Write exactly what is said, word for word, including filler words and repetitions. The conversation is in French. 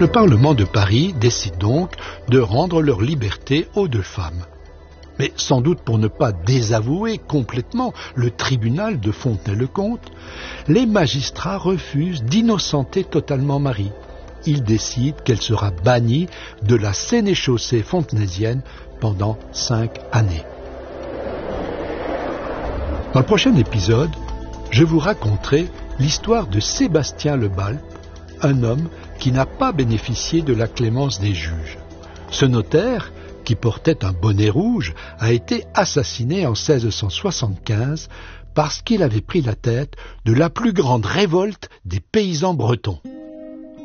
Le Parlement de Paris décide donc de rendre leur liberté aux deux femmes. Mais sans doute pour ne pas désavouer complètement le tribunal de Fontenay-le-Comte, les magistrats refusent d'innocenter totalement Marie. Ils décident qu'elle sera bannie de la sénéchaussée fontenaisienne pendant cinq années. Dans le prochain épisode, je vous raconterai l'histoire de Sébastien Le Balp, un homme qui n'a pas bénéficié de la clémence des juges. Ce notaire, qui portait un bonnet rouge, a été assassiné en seize cent soixante-quinze parce qu'il avait pris la tête de la plus grande révolte des paysans bretons.